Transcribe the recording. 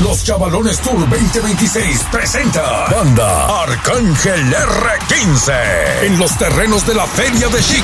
Los Chavalones Tour 2026 presenta Banda Arcángel R15 en los terrenos de la Feria de Chico.